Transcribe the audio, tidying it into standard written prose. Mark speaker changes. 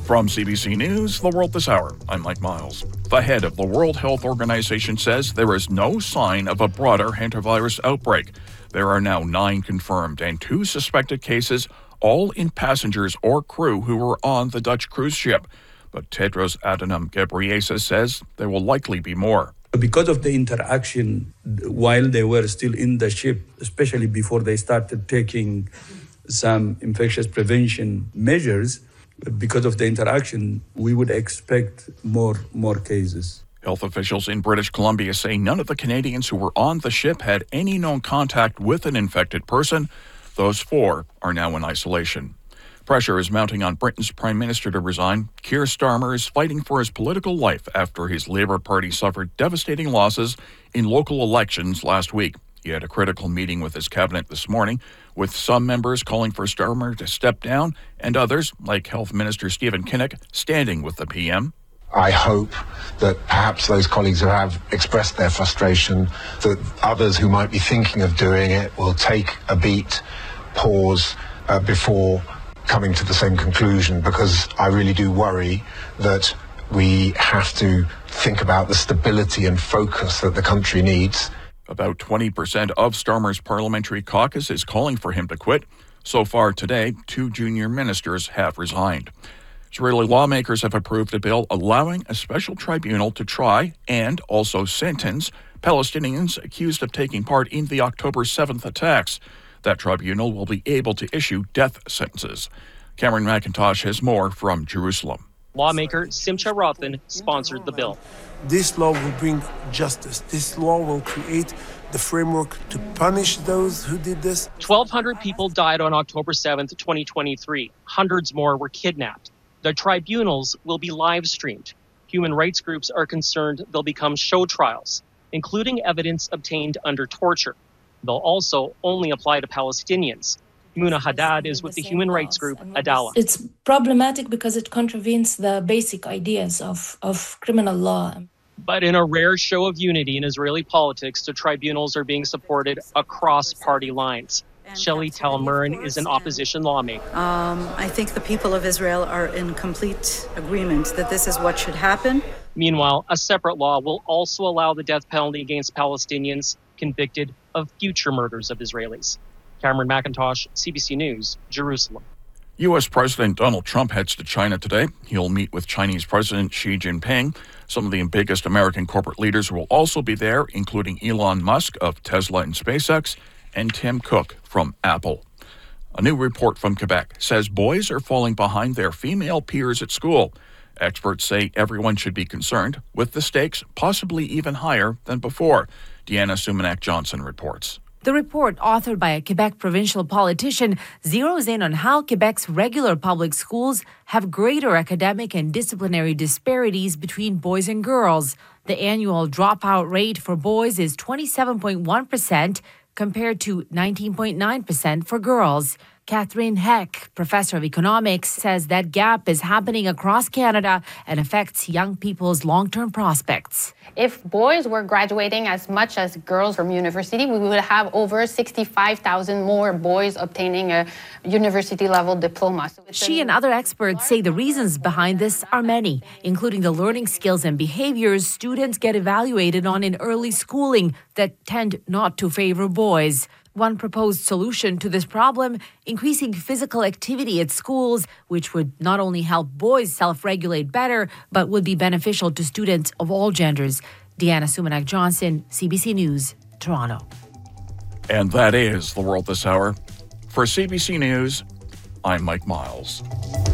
Speaker 1: From CBC News, The World This Hour, I'm Mike Miles. The head of the World Health Organization says there is no sign of a broader hantavirus outbreak. There are now 9 confirmed and 2 suspected cases, all in passengers or crew who were on the Dutch cruise ship. But Tedros Adhanom Ghebreyesus says there will likely be more.
Speaker 2: Because of the interaction while they were still in the ship, especially before they started taking some infectious prevention measures, because of the interaction, we would expect more cases.
Speaker 1: Health officials in British Columbia say none of the Canadians who were on the ship had any known contact with an infected person. Those 4 are now in isolation. Pressure is mounting on Britain's Prime Minister to resign. Keir Starmer is fighting for his political life after his Labour Party suffered devastating losses in local elections last week. He had a critical meeting with his cabinet this morning, with some members calling for Starmer to step down and others, like Health Minister Stephen Kinnock, standing with the PM.
Speaker 3: I hope that perhaps those colleagues who have expressed their frustration, that others who might be thinking of doing it will take a beat, pause before coming to the same conclusion, because I really do worry that we have to think about the stability and focus that the country needs.
Speaker 1: About 20% of Starmer's parliamentary caucus is calling for him to quit. So far today, 2 junior ministers have resigned. Israeli lawmakers have approved a bill allowing a special tribunal to try and also sentence Palestinians accused of taking part in the October 7th attacks. That tribunal will be able to issue death sentences. Cameron McIntosh has more from Jerusalem.
Speaker 4: Lawmaker Simcha Rothan sponsored the bill.
Speaker 5: This law will bring justice. This law will create the framework to punish those who did this.
Speaker 4: 1,200 people died on October 7th, 2023. Hundreds more were kidnapped. The tribunals will be live streamed. Human rights groups are concerned they'll become show trials, including evidence obtained under torture. They'll also only apply to Palestinians. Muna Haddad is with the human rights group Adala.
Speaker 6: It's problematic because it contravenes the basic ideas of criminal law.
Speaker 4: But in a rare show of unity in Israeli politics, the tribunals are being supported across party lines. Shelley Talmurin is an opposition lawmaker.
Speaker 7: I think the people of Israel are in complete agreement that this is what should happen.
Speaker 4: Meanwhile, a separate law will also allow the death penalty against Palestinians convicted of future murders of Israelis. Cameron McIntosh, CBC News, Jerusalem.
Speaker 1: U.S. President Donald Trump heads to China today. He'll meet with Chinese President Xi Jinping. Some of the biggest American corporate leaders will also be there, including Elon Musk of Tesla and SpaceX and Tim Cook from Apple. A new report from Quebec says boys are falling behind their female peers at school. Experts say everyone should be concerned, with the stakes possibly even higher than before. Deanna Sumanak-Johnson reports.
Speaker 8: The report, authored by a Quebec provincial politician, zeroes in on how Quebec's regular public schools have greater academic and disciplinary disparities between boys and girls. The annual dropout rate for boys is 27.1% compared to 19.9% for girls. Catherine Heck, professor of economics, says that gap is happening across Canada and affects young people's long-term prospects.
Speaker 9: If boys were graduating as much as girls from university, we would have over 65,000 more boys obtaining a university-level diploma.
Speaker 8: She and other experts say the reasons behind this are many, including the learning skills and behaviors students get evaluated on in early schooling that tend not to favor boys. One proposed solution to this problem, increasing physical activity at schools, which would not only help boys self-regulate better, but would be beneficial to students of all genders. Deanna Sumanak-Johnson, CBC News, Toronto.
Speaker 1: And that is The World This Hour. For CBC News, I'm Mike Miles.